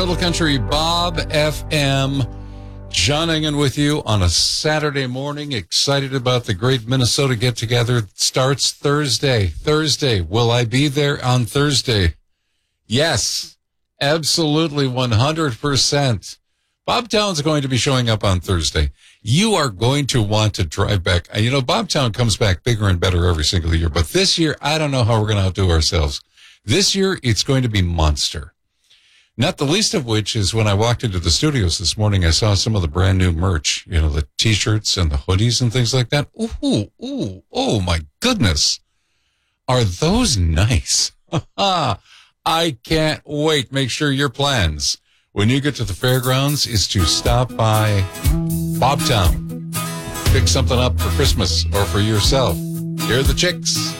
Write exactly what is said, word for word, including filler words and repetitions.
Total Country Bob F M. John Engen with you on a Saturday morning. Excited about the great Minnesota get-together. It starts Thursday. Thursday. Will I be there on Thursday? Yes. Absolutely. one hundred percent. Bobtown's going to be showing up on Thursday. You are going to want to drive back. You know, Bobtown comes back bigger and better every single year. But this year, I don't know how we're going to outdo ourselves. This year, it's going to be monster. Not the least of which is when I walked into the studios this morning, I saw some of the brand new merch, you know, the T-shirts and the hoodies and things like that. Ooh, ooh, oh my goodness. Are those nice? I can't wait. Make sure your plans when you get to the fairgrounds is to stop by Bobtown. Pick something up for Christmas or for yourself. Here are the Chicks.